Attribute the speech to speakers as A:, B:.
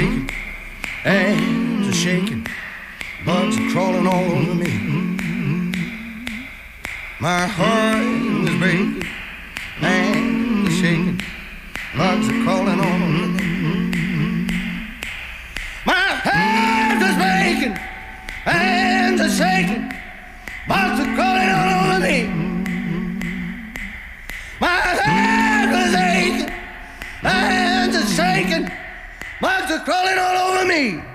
A: baking, hands are shaking, bugs are crawling all over me. My heart is breaking, hands are shaking, bugs are crawling all over me. My heart is breaking, hands are shaking, bugs are crawling all over me. My head is aching, hands are shaking, bugs are crawling all over me.